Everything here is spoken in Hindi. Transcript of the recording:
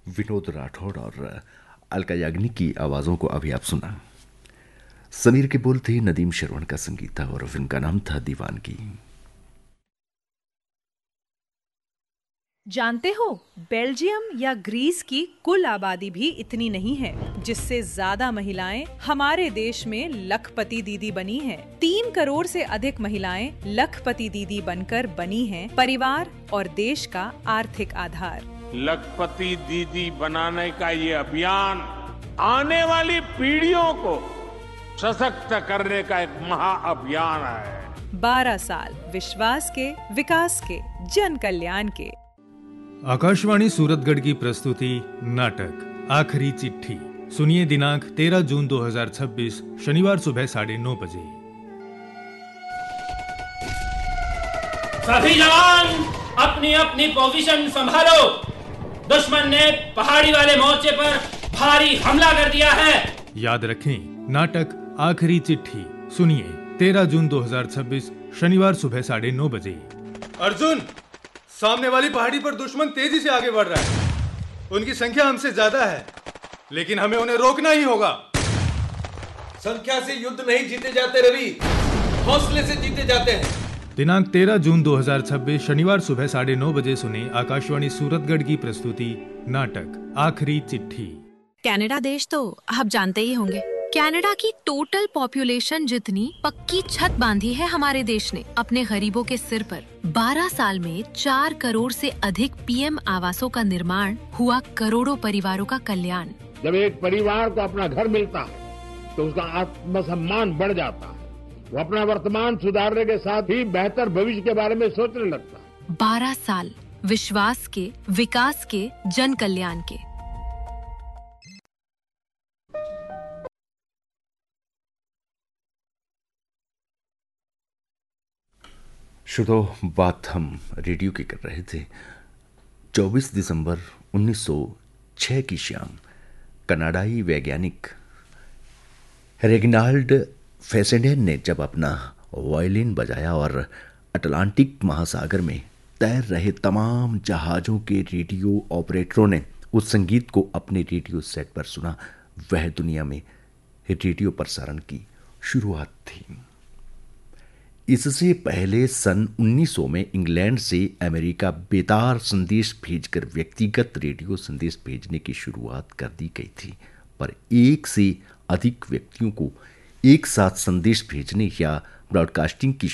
विनोद राठौड़ और अलका याग्निक की आवाज़ों को अभी आप सुना। समीर के बोल थे, नदीम श्रवण का संगीत था और फिल्म का नाम था दीवानगी। जानते हो, बेल्जियम या ग्रीस की कुल आबादी भी इतनी नहीं है, जिससे ज्यादा महिलाएं हमारे देश में लखपति दीदी बनी हैं। 3 करोड़ से अधिक महिलाएं लखपति दीदी बनकर बनी हैं परिवार और देश का आर्थिक आधार। लखपति दीदी बनाने का ये अभियान आने वाली पीढ़ियों को सशक्त करने का एक महाअभियान है। 12 साल विश्वास के, विकास के, जन कल्याण के। आकाशवाणी सूरतगढ़ की प्रस्तुति नाटक आखिरी चिट्ठी। सुनिए दिनांक 13 जून 2026 शनिवार सुबह 9:30 बजे। सभी जवान अपनी अपनी पोजीशन संभालो। दुश्मन ने पहाड़ी वाले मोर्चे पर भारी हमला कर दिया है। याद रखें, नाटक आखिरी चिट्ठी सुनिए 13 जून 2026 शनिवार सुबह 9:30 बजे। अर्जुन, सामने वाली पहाड़ी पर दुश्मन तेजी से आगे बढ़ रहा है। उनकी संख्या हमसे ज्यादा है, लेकिन हमें उन्हें रोकना ही होगा। संख्या से युद्ध नहीं जीते जाते रवि, हौसले से जीते जाते हैं। दिनांक 13 जून 2026 शनिवार सुबह 9:30 बजे सुने आकाशवाणी सूरतगढ़ की प्रस्तुति नाटक आखिरी चिट्ठी। कनाडा देश तो आप जानते ही होंगे। कनाडा की टोटल पॉपुलेशन जितनी पक्की छत बांधी है हमारे देश ने अपने गरीबों के सिर पर। 12 साल में 4 करोड़ से अधिक पीएम आवासों का निर्माण हुआ, करोड़ों परिवारों का कल्याण। जब एक परिवार को अपना घर मिलता है तो उसका आत्मसम्मान बढ़ जाता है। वो अपना वर्तमान सुधारने के साथ ही बेहतर भविष्य के बारे में सोचने लगता है। 12 साल विश्वास के, विकास के, जन कल्याण के। श्रोताओ, बात हम रेडियो की कर रहे थे। 24 दिसंबर 1906 की शाम कनाडाई वैज्ञानिक रेगिनाल्ड फेसेडेन ने जब अपना वायलिन बजाया और अटलांटिक महासागर में तैर रहे तमाम जहाज़ों के रेडियो ऑपरेटरों ने उस संगीत को अपने रेडियो सेट पर सुना, वह दुनिया में रेडियो प्रसारण की शुरुआत थी। इससे पहले सन 1900 में इंग्लैंड से अमेरिका बेतार संदेश भेजकर व्यक्तिगत रेडियो संदेश भेजने की शुरुआत कर दी गई थी, पर एक से अधिक व्यक्तियों को एक साथ संदेश भेजने या ब्रॉडकास्टिंग की